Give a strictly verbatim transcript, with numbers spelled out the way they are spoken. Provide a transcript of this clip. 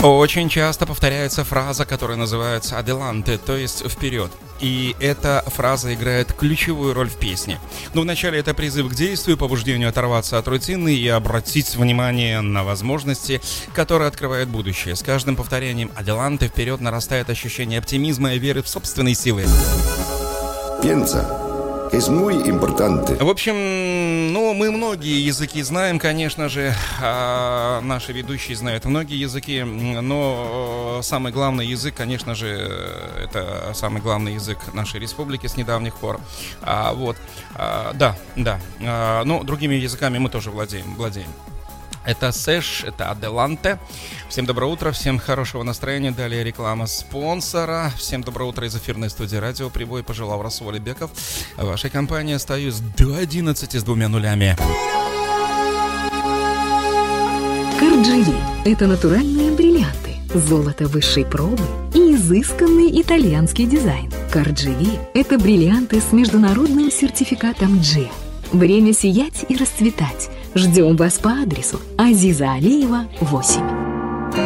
Очень часто повторяется фраза, которая называется «adelante», то есть «вперед». И эта фраза играет ключевую роль в песне. Но вначале это призыв к действию, побуждению оторваться от рутины и обратить внимание на возможности, которые открывают будущее. С каждым повторением «adelante» вперед нарастает ощущение оптимизма и веры в собственные силы. Piensa. Es muy importante. В общем, ну, мы многие языки знаем, конечно же, а наши ведущие знают многие языки, но самый главный язык, конечно же, это самый главный язык нашей республики с недавних пор. А, вот, а, да, да, а, но другими языками мы тоже владеем, владеем. Это Сэш, это Adelante. Всем доброе утро, всем хорошего настроения. Далее реклама спонсора. Всем доброе утро из эфирной студии радио Прибой. Пожелал Расул Алибеков. В вашей компании остаюсь до одиннадцати с двумя нулями. Карджили – это натуральные бриллианты, золото высшей пробы и изысканный итальянский дизайн. Карджили – это бриллианты с международным сертификатом джи. Время сиять и расцветать. Ждем вас по адресу Азиза Алиева, восемь.